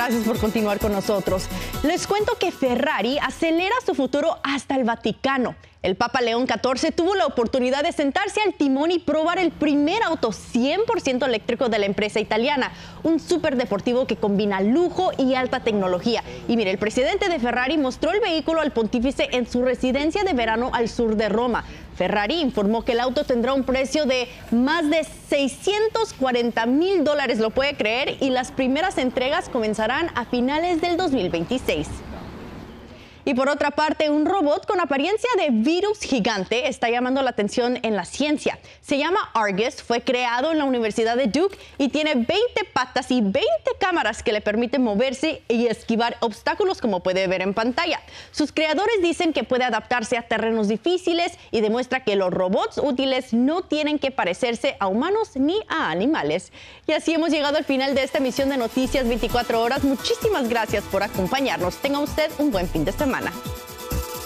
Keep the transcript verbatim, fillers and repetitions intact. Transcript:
gracias por continuar con nosotros. Les cuento que Ferrari acelera su futuro hasta el Vaticano. El Papa León catorce tuvo la oportunidad de sentarse al timón y probar el primer auto cien por ciento eléctrico de la empresa italiana, un superdeportivo que combina lujo y alta tecnología. Y mire, el presidente de Ferrari mostró el vehículo al pontífice en su residencia de verano al sur de Roma. Ferrari informó que el auto tendrá un precio de más de seiscientos cuarenta mil dólares, ¿lo puede creer? Y las primeras entregas comenzarán a finales del dos mil veintiséis. Y por otra parte, un robot con apariencia de virus gigante está llamando la atención en la ciencia. Se llama Argus, fue creado en la Universidad de Duke y tiene veinte patas y veinte cámaras que le permiten moverse y esquivar obstáculos, como puede ver en pantalla. Sus creadores dicen que puede adaptarse a terrenos difíciles y demuestra que los robots útiles no tienen que parecerse a humanos ni a animales. Y así hemos llegado al final de esta emisión de Noticias veinticuatro horas. Muchísimas gracias por acompañarnos. Tenga usted un buen fin de semana.